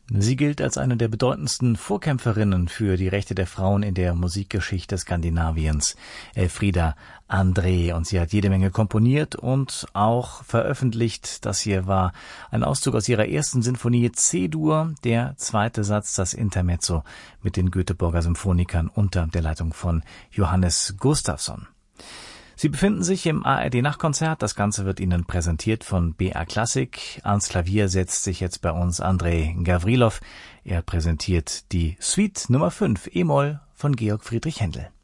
Sie gilt als eine der bedeutendsten Vorkämpferinnen für die Rechte der Frauen in der Musikgeschichte Skandinaviens, Elfrida André. Und sie hat jede Menge komponiert und auch veröffentlicht. Das hier war ein Auszug aus ihrer ersten Sinfonie C-Dur, der zweite Satz, das Intermezzo mit den Göteborger Symphonikern unter der Leitung von Johannes Gustafsson. Sie befinden sich im ARD-Nachtkonzert. Das Ganze wird Ihnen präsentiert von BR Klassik. Ans Klavier setzt sich jetzt bei uns Andrei Gavrilov. Er präsentiert die Suite Nummer 5 E-Moll von Georg Friedrich Händel.